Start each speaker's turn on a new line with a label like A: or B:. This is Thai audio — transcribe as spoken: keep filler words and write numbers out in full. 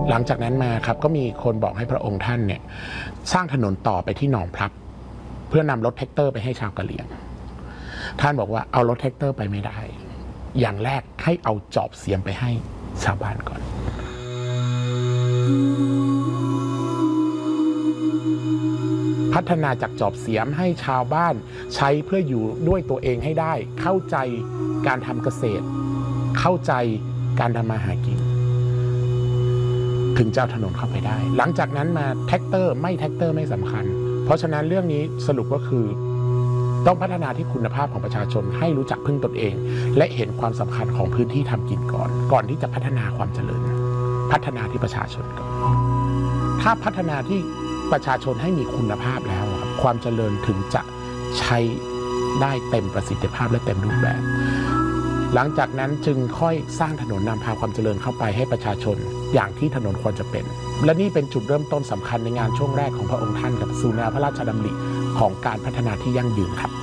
A: หลังจากนั้นมาครับก็มีคนบอกให้พระองค์ท่านเนี่ยสร้างถนนต่อไปที่หนองพลับเพื่อนำรถแท็กเตอร์ไปให้ชาวกะเหรี่ยงท่านบอกว่าเอารถแท็กเตอร์ไปไม่ได้อย่างแรกให้เอาจอบเสียมไปให้ชาวบ้านก่อนพัฒนาจากจอบเสียมให้ชาวบ้านใช้เพื่ออยู่ด้วยตัวเองให้ได้เข้าใจการทำเกษตรเข้าใจการทำมาหากินถึงจะเอาถนนเข้าไปได้หลังจากนั้นมาแท็กเตอร์ไม่แท็กเตอร์ไม่สำคัญเพราะฉะนั้นเรื่องนี้สรุปก็คือต้องพัฒนาที่คุณภาพของประชาชนให้รู้จักพึ่งตนเองและเห็นความสำคัญของพื้นที่ทำกินก่อนก่อนที่จะพัฒนาความเจริญพัฒนาที่ประชาชนก่อนถ้าพัฒนาที่ประชาชนให้มีคุณภาพแล้วครับความเจริญถึงจะใช้ได้เต็มประสิทธิภาพและเต็มรูปแบบหลังจากนั้นจึงค่อยสร้างถนนนำพาความเจริญเข้าไปให้ประชาชนอย่างที่ถนนควรจะเป็นและนี่เป็นจุดเริ่มต้นสำคัญในงานช่วงแรกของพระองค์ท่านกับสู่แนวพระราชดำริของการพัฒนาที่ยั่งยืนครับ